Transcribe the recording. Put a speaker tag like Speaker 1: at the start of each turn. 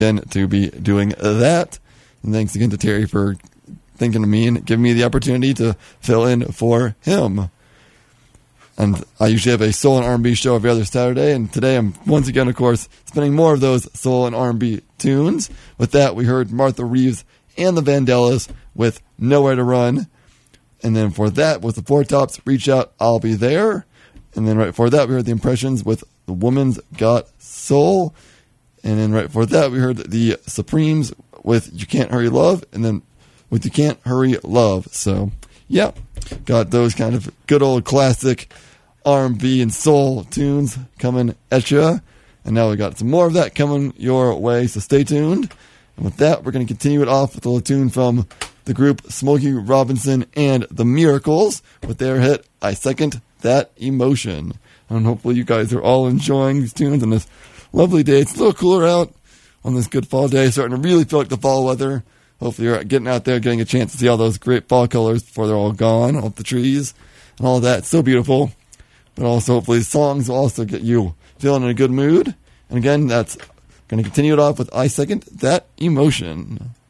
Speaker 1: again to be doing that. And thanks again to Terry for thinking of me and giving me the opportunity to fill in for him. And I usually have a soul and R&B show every other Saturday, and today I'm once again, of course, spinning more of those soul and R&B tunes. With that, we heard Martha Reeves and the Vandellas with Nowhere to Run. And then for that, with the Four Tops, Reach Out, I'll Be There. And then right before that, we heard the Impressions with The Woman's Got Soul. And then right before that, we heard the Supremes with You Can't Hurry Love. And then with You Can't Hurry Love. So, yeah, got those kind of good old classic R&B and soul tunes coming at you. And now we got some more of that coming your way, so stay tuned. And with that, we're going to continue it off with a tune from the group Smokey Robinson and the Miracles with their hit, I Second That Emotion. And hopefully you guys are all enjoying these tunes on this lovely day. It's a little cooler out on this good fall day, starting to really feel like the fall weather. Hopefully you're getting out there, getting a chance to see all those great fall colors before they're all gone off the trees and all that. It's so beautiful. But also hopefully the songs will also get you feeling in a good mood. And again, that's going to continue it off with I Second That Emotion.